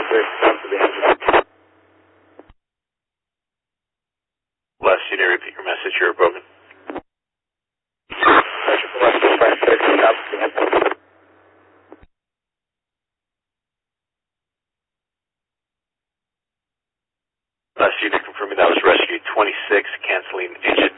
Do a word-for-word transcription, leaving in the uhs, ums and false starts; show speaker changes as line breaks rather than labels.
Last unit, repeat your message. You're broken. Last unit confirming that was rescue twenty-six, canceling engine